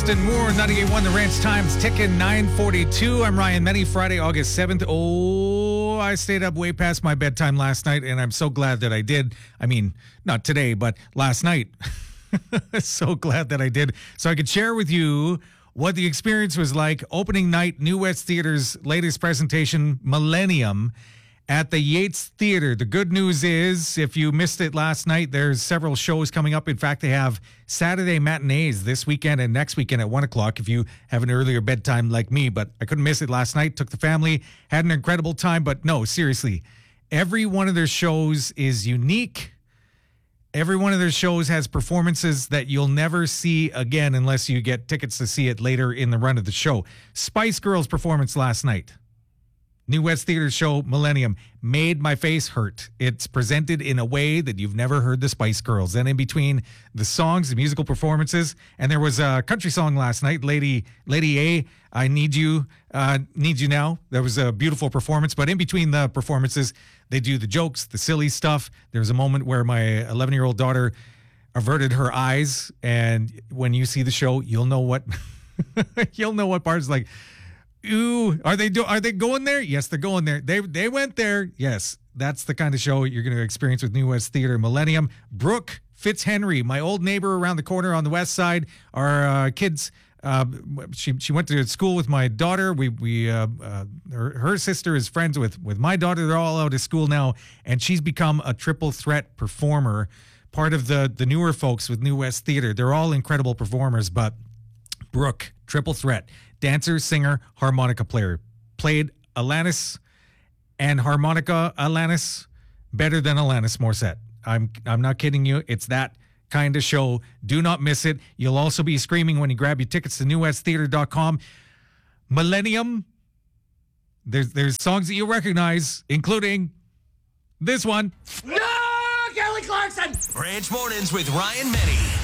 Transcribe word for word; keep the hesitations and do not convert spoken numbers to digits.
And more, ninety-eight point one The Ranch Times ticking nine forty-two. I'm Ryan Meddy. Friday, August seventh. Oh, I stayed up way past my bedtime last night, and I'm so glad that I did. I mean, not today, but last night. So glad that I did. So I could share with you what the experience was like. Opening night, New West Theater's latest presentation, Millennium, at the Yates Theater. The good news is, if you missed it last night, there's several shows coming up. In fact, they have Saturday matinees this weekend and next weekend at one o'clock if you have an earlier bedtime like me. But I couldn't miss it last night. Took the family, had an incredible time. But no, seriously, every one of their shows is unique. Every one of their shows has performances that you'll never see again unless you get tickets to see it later in the run of the show. Spice Girls' performance last night, New West Theater show Millennium, made my face hurt. It's presented in a way that you've never heard the Spice Girls. And in between the songs, the musical performances, and there was a country song last night, Lady Lady A, I Need You, uh, Need You Now. That was a beautiful performance. But in between the performances, they do the jokes, the silly stuff. There was a moment where my eleven-year-old daughter averted her eyes, and when you see the show, you'll know what you'll know what part's like. Ooh, are they do? Are they going there? Yes, they're going there. They they went there. Yes, that's the kind of show you're going to experience with New West Theater Millennium. Brooke Fitzhenry, my old neighbor around the corner on the west side. Our uh, kids. Uh, she she went to school with my daughter. We we uh, uh, her, her sister is friends with with my daughter. They're all out of school now, and she's become a triple threat performer. Part of the the newer folks with New West Theater. They're all incredible performers, but Brooke, triple threat. Dancer, singer, harmonica player. Played Alanis and harmonica Alanis better than Alanis Morissette. I'm I'm not kidding you. It's that kind of show. Do not miss it. You'll also be screaming when you grab your tickets to new west theater dot com. Millennium. There's there's songs that you'll recognize, including this one. No, Kelly Clarkson! Ranch Mornings with Ryan Meddy.